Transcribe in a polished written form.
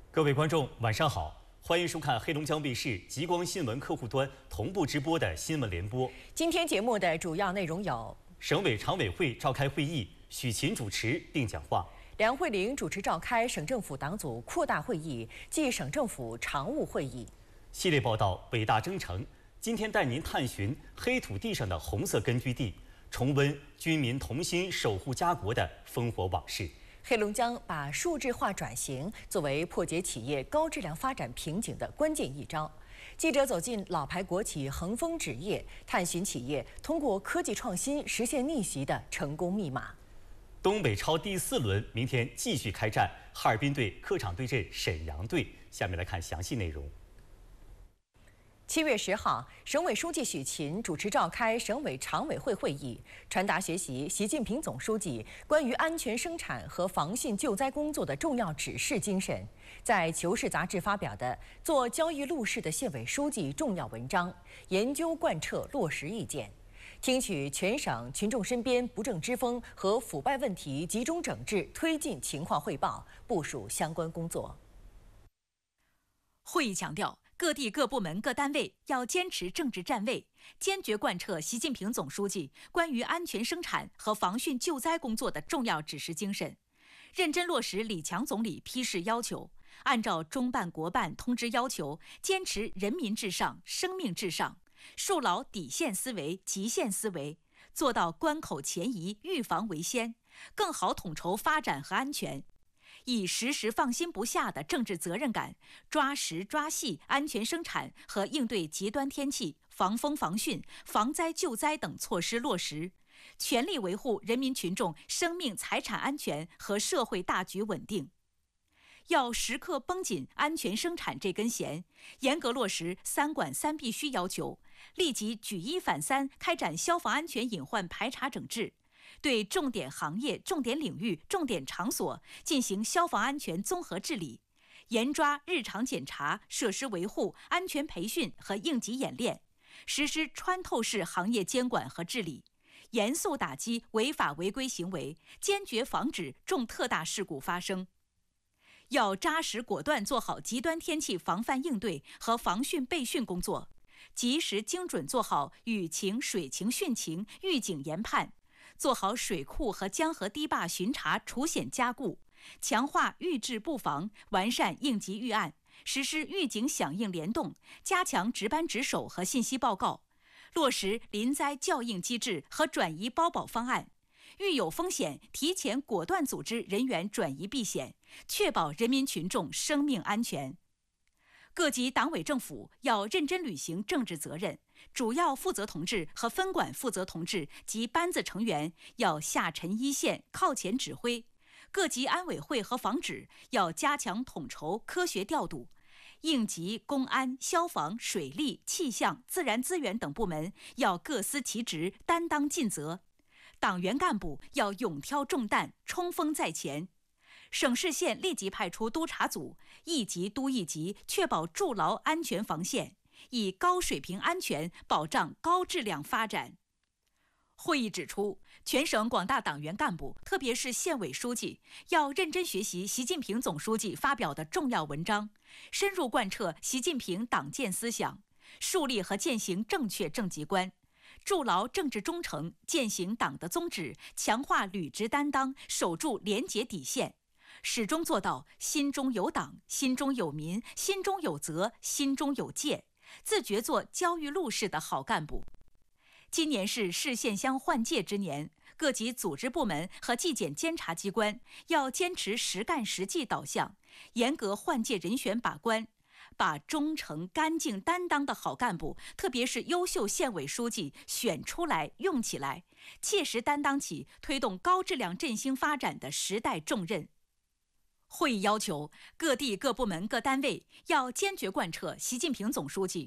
各位观众，晚上好，欢迎收看黑龙江卫视极光新闻客户端同步直播的新闻联播。 今天节目的主要内容有： 省委常委会召开会议，许勤主持并讲话； 梁慧玲主持召开省政府党组扩大会议暨省政府常务会议。 系列报道《伟大征程》，今天带您探寻黑土地上的红色根据地，重温军民同心守护家国的烽火往事。 黑龙江把数字化转型作为破解企业高质量发展瓶颈的关键一招。记者走进老牌国企恒丰纸业，探寻企业通过科技创新实现逆袭的成功密码。 东北超第4轮明天继续开战，哈尔滨队客场对阵沈阳队。下面来看详细内容。 7月10号，省委书记许勤主持召开省委常委会会议，传达学习习近平总书记关于安全生产和防汛救灾工作的重要指示精神，在《求是》杂志发表的《做交易路试的县委书记》重要文章，研究贯彻落实意见，听取全省群众身边不正之风和腐败问题集中整治推进情况汇报，部署相关工作。 会议强调，各地各部门各单位要坚持政治站位，坚决贯彻习近平总书记关于安全生产和防汛救灾工作的重要指示精神，认真落实李强总理批示要求，按照中办国办通知要求，坚持人民至上、生命至上，树牢底线思维、极限思维，做到关口前移、预防为先，更好统筹发展和安全。以时时放心不下的政治责任感，抓实抓细安全生产和应对极端天气、防风防汛、防灾救灾等措施落实，全力维护人民群众生命财产安全和社会大局稳定。要时刻绷紧安全生产这根弦，严格落实3管3必须要求，立即举1反3开展消防安全隐患排查整治，对重点行业、重点领域、重点场所进行消防安全综合治理，严抓日常检查、设施维护、安全培训和应急演练，实施穿透式行业监管和治理，严肃打击违法违规行为，坚决防止重特大事故发生。要扎实果断做好极端天气防范应对和防汛备汛工作，及时精准做好雨情、水情、汛情预警研判，做好水库和江河堤坝巡查除险加固，强化预治布防，完善应急预案，实施预警响应联动，加强值班值守和信息报告，落实临灾校应机制和转移包保方案，遇有风险提前果断组织人员转移避险，确保人民群众生命安全。各级党委政府要认真履行政治责任，主要负责同志和分管负责同志及班子成员要下沉一线、靠前指挥，各级安委会和防指要加强统筹、科学调度，应急、公安、消防、水利、气象、自然资源等部门要各司其职、担当尽责，党员干部要勇挑重担、冲锋在前。省市县立即派出督察组，一级督一级，确保筑牢安全防线，以高水平安全保障高质量发展。会议指出，全省广大党员干部，特别是县委书记，要认真学习习近平总书记发表的重要文章，深入贯彻习近平党建思想，树立和践行正确政绩观，筑牢政治忠诚，践行党的宗旨，强化履职担当，守住廉洁底线，始终做到心中有党、心中有民、心中有责、心中有戒，自觉做交易路试的好干部。今年是市县乡换届之年，各级组织部门和纪检监察机关要坚持实干实绩导向，严格换届人选把关，把忠诚、干净、担当的好干部，特别是优秀县委书记选出来、用起来，切实担当起推动高质量振兴发展的时代重任。会议要求，各地各部门各单位要坚决贯彻习近平总书记